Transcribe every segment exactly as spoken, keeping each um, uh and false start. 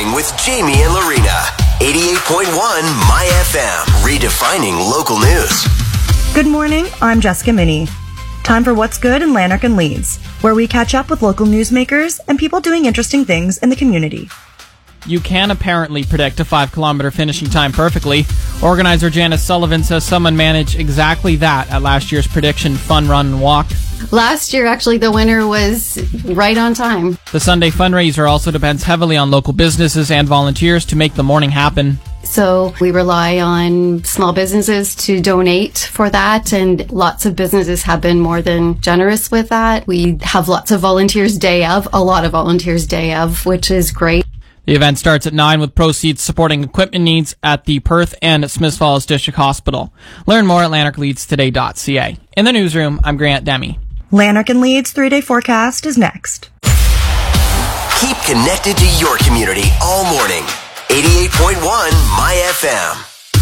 Morning with Jamie and Lorena. eighty-eight point one My F M. Redefining local news. Good morning, I'm Jessica Minnie. Time for What's Good in Lanark and Leeds, where we catch up with local newsmakers and people doing interesting things in the community. You can apparently predict a five kilometer finishing time perfectly. Organizer Janice Sullivan says someone managed exactly that at last year's Prediction Fun Run and Walk. Last year, actually, the winner was right on time. The Sunday fundraiser also depends heavily on local businesses and volunteers to make the morning happen. So we rely on small businesses to donate for that, and lots of businesses have been more than generous with that. We have lots of volunteers day of, a lot of volunteers day of, which is great. The event starts at nine with proceeds supporting equipment needs at the Perth and Smiths Falls District Hospital. Learn more at lanark leeds today dot c a. In the newsroom, I'm Grant Demi. Lanark and Leeds three-day forecast is next. Keep connected to your community all morning. eighty-eight point one My F M.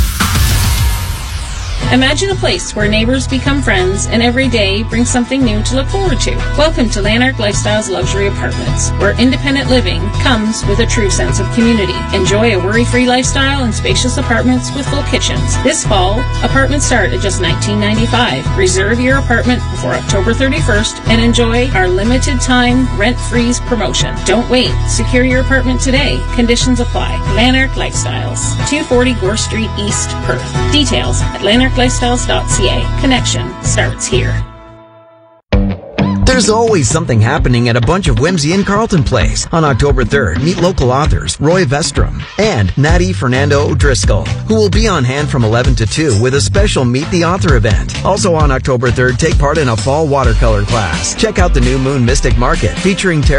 Imagine a place where neighbors become friends and every day brings something new to look forward to. Welcome to Lanark Lifestyles Luxury Apartments, where independent living comes with a true sense of community. Enjoy a worry-free lifestyle in spacious apartments with full kitchens. This fall, apartments start at just nineteen ninety-five dollars. Reserve your apartment before October thirty-first and enjoy our limited time rent-freeze promotion. Don't wait. Secure your apartment today. Conditions apply. Lanark Lifestyles, two forty Gore Street East, Perth. Details at lanark lifestyles dot c a. Connection starts here. There's always something happening at a bunch of whimsy in Carlton Place. On October third, meet local authors Roy Vestrom and Natty Fernando O'Driscoll, who will be on hand from eleven to two with a special Meet the Author event. Also on October third, take part in a fall watercolor class. Check out the New Moon Mystic Market featuring Terry